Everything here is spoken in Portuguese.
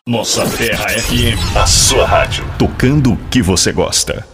Nossa Terra FM, a sua rádio. Tocando o que você gosta.